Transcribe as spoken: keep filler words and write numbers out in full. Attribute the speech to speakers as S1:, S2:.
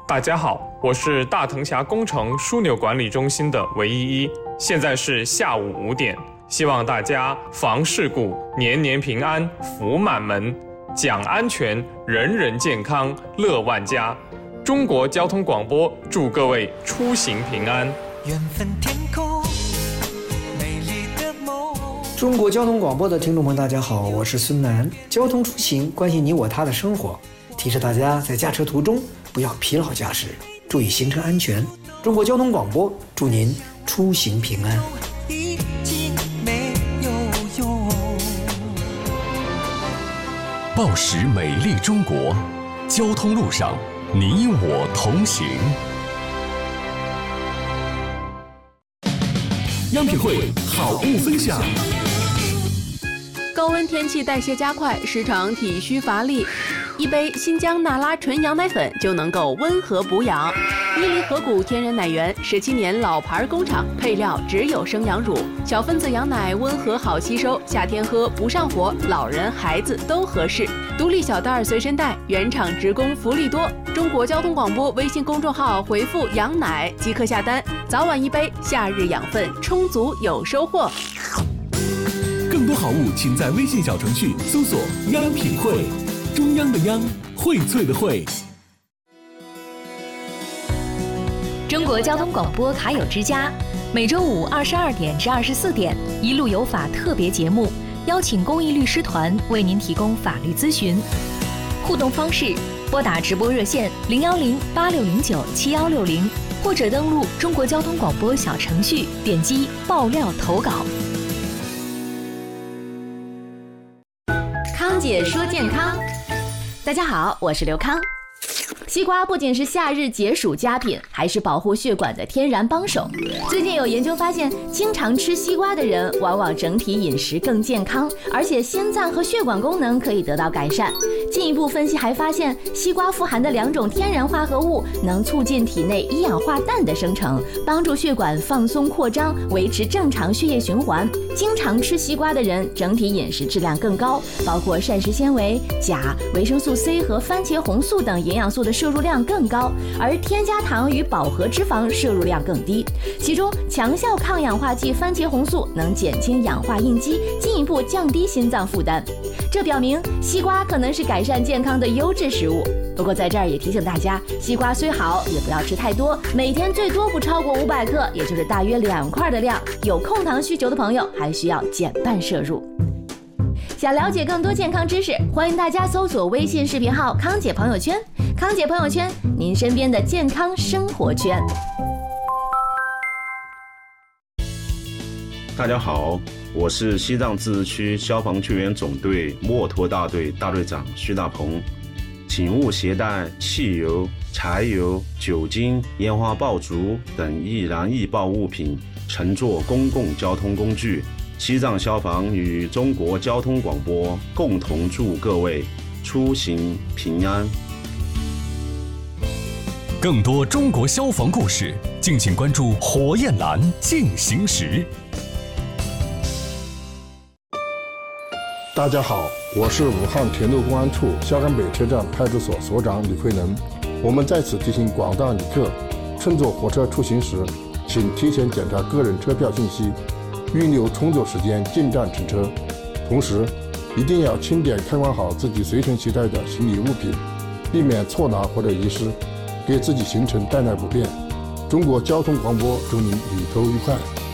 S1: 大家好，我是大藤峡工程枢纽管理中心的韦依依，现在是下午五点，希望大家防事故，年年平安，福满门，讲安全，人人健康，乐万家。中国交通广播祝各位出行平安。
S2: 缘分天空，美丽的梦。
S3: 中国交通广播的听众朋友，大家好，我是孙楠。交通出行关心你我他的生活，提示大家在驾车途中不要疲劳驾驶，注意行车安全。中国交通广播祝您出行平安。
S2: 已经没有用。
S4: 报时美丽中国，交通路上你我同行。
S5: 央品汇好物分享。
S6: 高温天气代谢加快，时常体虚乏力，一杯新疆那拉纯羊奶粉就能够温和补养。伊犁河谷天然奶源，十七年老牌工厂，配料只有生羊乳，小分子羊奶温和好吸收，夏天喝不上火，老人孩子都合适。独立小袋随身带，原厂直供福利多。中国交通广播微信公众号回复羊奶即可下单，早晚一杯，夏日养分充足有收获。
S5: 更多好物请在微信小程序搜索央品汇，中央的央，荟萃的荟。
S7: 中国交通广播卡友之家，每周五二十二点至二十四点，一路有法特别节目，邀请公益律师团为您提供法律咨询。互动方式：拨打直播热线零幺零八六零九七幺六零，或者登录中国交通广播小程序，点击爆料投稿。
S8: 康姐说健康，大家好，我是刘康。西瓜不仅是夏日解暑佳品，还是保护血管的天然帮手。最近有研究发现，经常吃西瓜的人往往整体饮食更健康，而且心脏和血管功能可以得到改善。进一步分析还发现，西瓜富含的两种天然化合物能促进体内一氧化氮的生成，帮助血管放松扩张，维持正常血液循环。经常吃西瓜的人整体饮食质量更高，包括膳食纤维、钾、维生素 C 和番茄红素等营养素的摄入量更高，而添加糖与饱和脂肪摄入量更低。其中强效抗氧化剂番茄红素能减轻氧化应激，进一步降低心脏负担。这表明西瓜可能是改善健康的优质食物。不过在这儿也提醒大家，西瓜虽好，也不要吃太多，每天最多不超过五百克，也就是大约两块的量。有控糖需求的朋友还需要减半摄入。想了解更多健康知识，欢迎大家搜索微信视频号康姐朋友圈，康姐朋友圈，您身边的健康生活圈。
S9: 大家好，我是西藏自治区消防救援总队墨脱大队大队长徐大鹏。请勿携带汽油、柴油、酒精、烟花爆竹等易燃易爆物品乘坐公共交通工具。西藏消防与中国交通广播共同祝各位出行平安。
S4: 更多中国消防故事，敬请关注火焰蓝进行时。
S10: 大家好，我是武汉铁路公安处萧岗北车站派出所所长李慧能。我们在此提醒广大旅客，乘坐火车出行时，请提前检查个人车票信息，预留充足时间进站乘车。同时，一定要清点看管好自己随身携带的行李物品，避免错拿或者遗失，给自己行程带来不便。中国交通广播祝您旅途愉快。